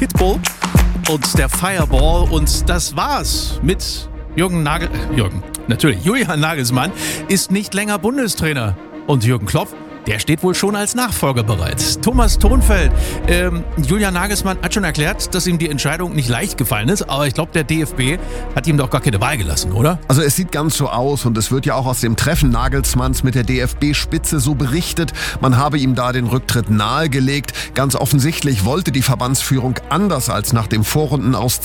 Pitbull und der Fireball. Und das war's mit Julian Nagelsmann ist nicht länger Bundestrainer. Und Jürgen Klopp, der steht wohl schon als Nachfolger bereit. Thomas Thonfeld, Julian Nagelsmann hat schon erklärt, dass ihm die Entscheidung nicht leicht gefallen ist, aber ich glaube, der DFB hat ihm doch gar keine Wahl gelassen, oder? Also es sieht ganz so aus und es wird ja auch aus dem Treffen Nagelsmanns mit der DFB-Spitze so berichtet, man habe ihm da den Rücktritt nahegelegt. Ganz offensichtlich wollte die Verbandsführung anders als nach dem Vorrundenaus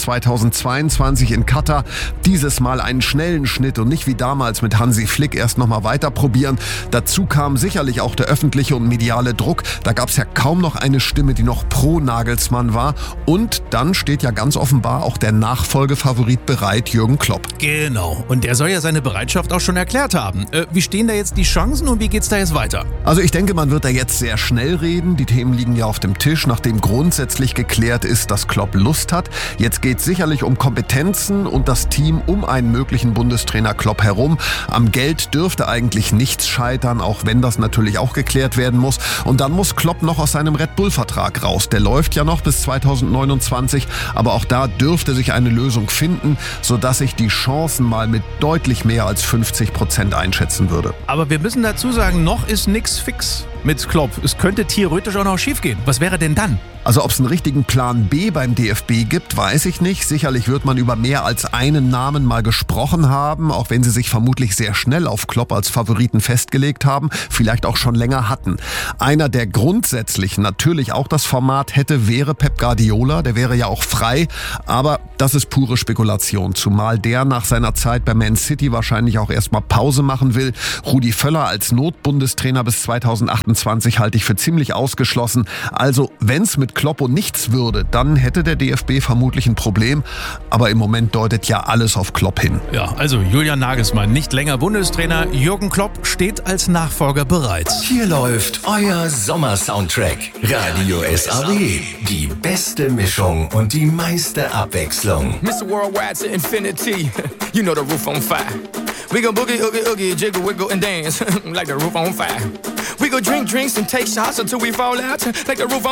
2022 in Katar dieses Mal einen schnellen Schnitt und nicht wie damals mit Hansi Flick erst nochmal weiter probieren. Dazu kam sicherlich auch der öffentliche und mediale Druck. Da gab es ja kaum noch eine Stimme, die noch pro Nagelsmann war. Und dann steht ja ganz offenbar auch der Nachfolgefavorit bereit, Jürgen Klopp. Genau. Und der soll ja seine Bereitschaft auch schon erklärt haben. Wie stehen da jetzt die Chancen und wie geht's da jetzt weiter? Also ich denke, man wird da jetzt sehr schnell reden. Die Themen liegen ja auf dem Tisch, nachdem grundsätzlich geklärt ist, dass Klopp Lust hat. Jetzt geht es sicherlich um Kompetenzen und das Team um einen möglichen Bundestrainer Klopp herum. Am Geld dürfte eigentlich nichts scheitern, auch wenn das natürlich auch geklärt werden muss. Und dann muss Klopp noch aus seinem Red Bull-Vertrag raus. Der läuft ja noch bis 2029, aber auch da dürfte sich eine Lösung finden, sodass ich die Chancen mal mit deutlich mehr als 50% einschätzen würde. Aber wir müssen dazu sagen, noch ist nichts fix mit Klopp. Es könnte theoretisch auch noch schief gehen. Was wäre denn dann? Also ob es einen richtigen Plan B beim DFB gibt, weiß ich nicht. Sicherlich wird man über mehr als einen Namen mal gesprochen haben, auch wenn sie sich vermutlich sehr schnell auf Klopp als Favoriten festgelegt haben, vielleicht auch schon länger hatten. Einer, der grundsätzlich natürlich auch das Format hätte, wäre Pep Guardiola. Der wäre ja auch frei, aber das ist pure Spekulation, zumal der nach seiner Zeit bei Man City wahrscheinlich auch erstmal Pause machen will. Rudi Völler als Notbundestrainer bis 2028 halte ich für ziemlich ausgeschlossen. Also wenn es mit Klopp und nichts würde, dann hätte der DFB vermutlich ein Problem. Aber im Moment deutet ja alles auf Klopp hin. Ja, also Julian Nagelsmann, nicht länger Bundestrainer. Jürgen Klopp steht als Nachfolger bereit. Hier läuft euer Sommersoundtrack. Radio SAW. Die beste Mischung und die meiste Abwechslung. Mr. Worldwide to infinity. You know the roof on fire. We go boogie, oogie, oogie, jiggle, wiggle and dance like the roof on fire. We go drink drinks and take shots until we fall out like the roof on